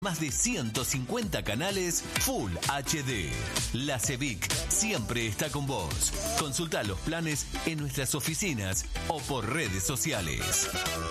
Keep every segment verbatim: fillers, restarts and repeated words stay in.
Más de ciento cincuenta canales Full H D. La CEVIC siempre está con vos. Consulta los planes en nuestras oficinas o por redes sociales.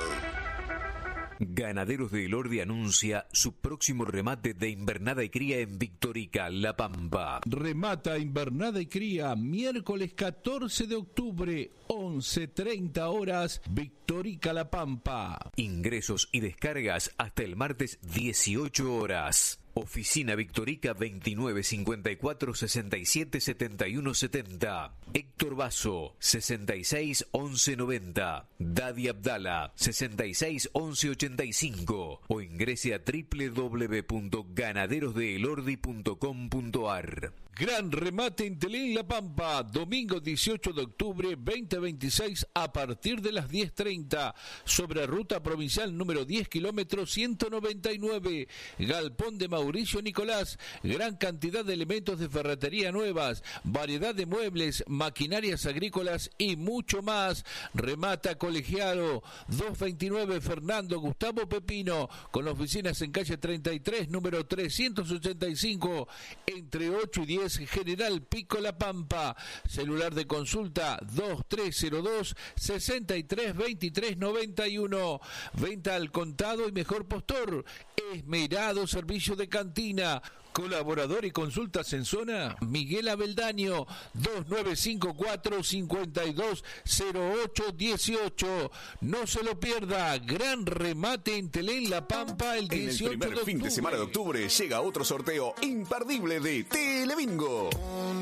Ganaderos de Elordi anuncia su próximo remate de invernada y cría en Victorica, La Pampa. Remata invernada y cría miércoles catorce de octubre, once treinta horas, Victorica, La Pampa. Ingresos y descargas hasta el martes dieciocho horas. Oficina Victorica veintinueve cincuenta y cuatro sesenta y siete setenta y uno setenta. Héctor Basso sesenta y seis once noventa. Dadi Abdala sesenta y seis once ochenta y cinco o ingrese a doble u doble u doble u punto ganaderos de elordi punto com punto ar. Gran remate en Telén, La Pampa, domingo dieciocho de octubre veinte veintiséis a partir de las diez treinta, sobre ruta provincial número diez, kilómetro ciento noventa y nueve, Galpón de Mauricio Nicolás, gran cantidad de elementos de ferretería nuevas, variedad de muebles, maquinarias agrícolas y mucho más. Remata Colegiado, doscientos veintinueve Fernando Gustavo Pepino, con oficinas en calle treinta y tres, número trescientos ochenta y cinco, entre ocho y diez, General Pico, La Pampa. Celular de consulta dos tres cero dos, seis tres dos tres nueve uno. Venta al contado y mejor postor. Esmerado servicio de cantina. Colaborador y consultas en zona, Miguel Abeldaño, dos nueve cinco cuatro, cinco dos cero ocho uno ocho. No se lo pierda, gran remate en Telén, La Pampa, el dieciocho de octubre. En el primer fin de semana de octubre llega otro sorteo imperdible de Telebingo.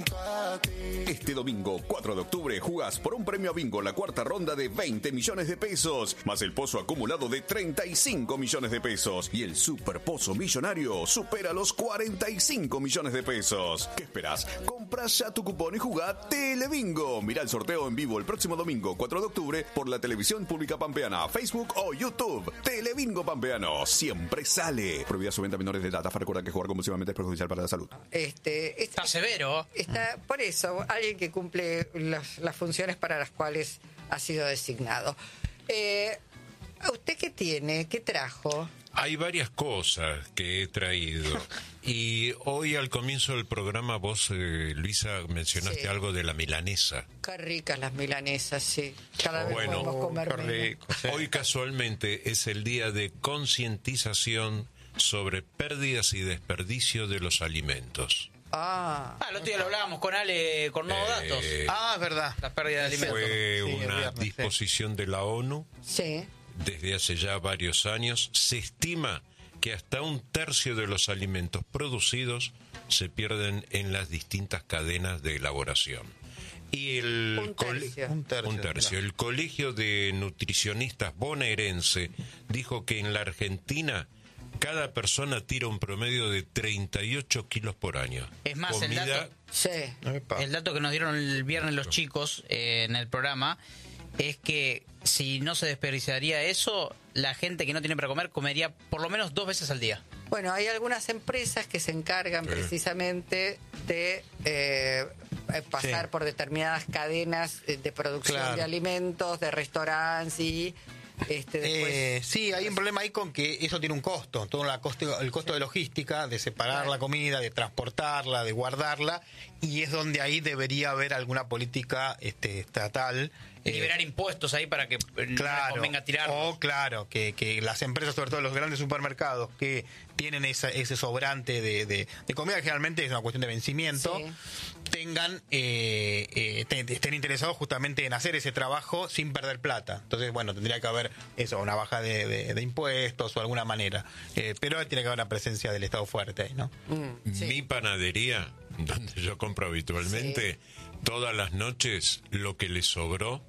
Este domingo, cuatro de octubre, jugás por un premio a bingo la cuarta ronda de veinte millones de pesos, más el pozo acumulado de treinta y cinco millones de pesos. Y el super pozo millonario supera los cuarenta y cinco millones de pesos. ¿Qué esperás? Comprá ya tu cupón y jugá Telebingo. Mirá el sorteo en vivo el próximo domingo, cuatro de octubre, por la televisión pública pampeana, Facebook o YouTube. Telebingo Pampeano, siempre sale. Prohibida su venta a menores de edad. Recuerda que jugar compulsivamente es perjudicial para la salud. Este, este está severo. Está, por eso, alguien que cumple las, las funciones para las cuales ha sido designado. Eh, ¿Usted qué tiene? ¿Qué trajo? Hay varias cosas que he traído. Y hoy al comienzo del programa vos, eh, Luisa, mencionaste sí. algo de la milanesa. Qué ricas las milanesas, sí. Cada vez bueno, podemos comer rico, sí. Hoy casualmente es el día de concientización sobre pérdidas y desperdicio de los alimentos. Ah, ah, el otro día lo hablábamos con Ale, con Nuevos eh, Datos. Ah, es verdad. La pérdida de alimentos. Fue sí, una viernes, disposición sí. de la ONU. Sí. Desde hace ya varios años. Se estima que hasta un tercio de los alimentos producidos se pierden en las distintas cadenas de elaboración. Y el un tercio. un tercio, un tercio. El Colegio de Nutricionistas Bonaerense dijo que en la Argentina cada persona tira un promedio de treinta y ocho kilos por año. Es más, Comida... el dato, sí. el dato que nos dieron el viernes los chicos eh, en el programa es que si no se desperdiciaría eso, la gente que no tiene para comer comería por lo menos dos veces al día. Bueno, hay algunas empresas que se encargan sí. precisamente de eh, pasar sí. por determinadas cadenas de producción claro. de alimentos, de restaurantes y... Este, después... eh, sí, hay un problema ahí con que eso tiene un costo, todo la costo, el costo de logística, de separar claro. la comida, de transportarla, de guardarla, y es donde ahí debería haber alguna política este, estatal. Liberar eh, impuestos ahí para que claro, no convenga tirar. O claro, que, que las empresas, sobre todo los grandes supermercados, que tienen esa, ese sobrante de, de, de comida, que generalmente es una cuestión de vencimiento, sí. tengan eh, eh, te, estén interesados justamente en hacer ese trabajo sin perder plata. Entonces, bueno, tendría que haber eso, una baja de, de, de impuestos o alguna manera. Eh, pero tiene que haber una presencia del Estado fuerte ahí, ¿no? Mm, sí. Mi panadería, donde yo compro habitualmente, sí. todas las noches lo que le sobró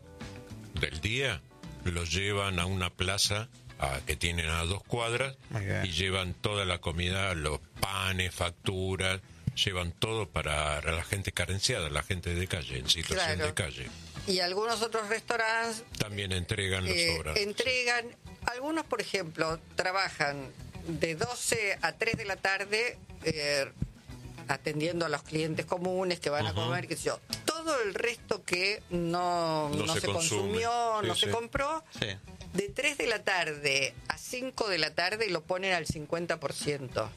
del día lo llevan a una plaza a, que tienen a dos cuadras okay. y llevan toda la comida, los panes, facturas, llevan todo para la gente carenciada, la gente de calle, en situación claro. de calle. Y algunos otros restaurantes también entregan los eh, sobrantes. Entregan, algunos por ejemplo trabajan de doce a tres de la tarde eh, atendiendo a los clientes comunes que van uh-huh. a comer, qué sé yo. Todo el resto que no, no, no se, se consumió, sí, no sí. se compró, sí. De tres de la tarde a cinco de la tarde lo ponen al cincuenta por ciento.